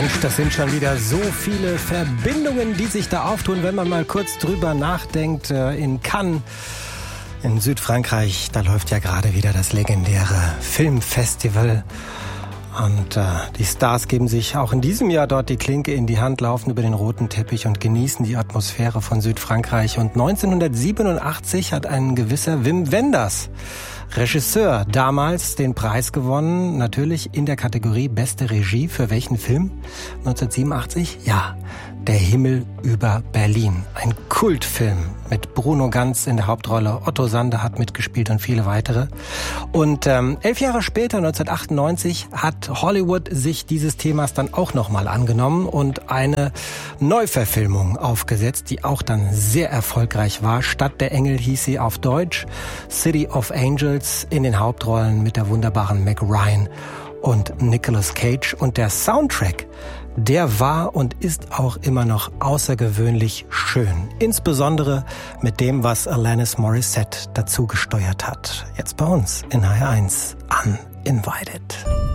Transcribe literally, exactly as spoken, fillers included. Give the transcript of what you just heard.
Mensch, das sind schon wieder so viele Verbindungen, die sich da auftun, wenn man mal kurz drüber nachdenkt. In Cannes, in Südfrankreich, da läuft ja gerade wieder das legendäre Filmfestival. Und äh, die Stars geben sich auch in diesem Jahr dort die Klinke in die Hand, laufen über den roten Teppich und genießen die Atmosphäre von Südfrankreich. Und neunzehnhundertsiebenundachtzig hat ein gewisser Wim Wenders, Regisseur, damals den Preis gewonnen, natürlich in der Kategorie Beste Regie. Für welchen Film? neunzehnhundertsiebenundachtzig? Ja, Der Himmel über Berlin. Ein Kultfilm mit Bruno Ganz in der Hauptrolle. Otto Sander hat mitgespielt und viele weitere. Und ähm, elf Jahre später, neunzehnhundertachtundneunzig, hat Hollywood sich dieses Themas dann auch nochmal angenommen und eine Neuverfilmung aufgesetzt, die auch dann sehr erfolgreich war. Stadt der Engel hieß sie auf Deutsch. City of Angels, in den Hauptrollen mit der wunderbaren Meg Ryan und Nicolas Cage. Und der Soundtrack, der war und ist auch immer noch außergewöhnlich schön. Insbesondere mit dem, was Alanis Morissette dazu gesteuert hat. Jetzt bei uns in H R eins, Uninvited.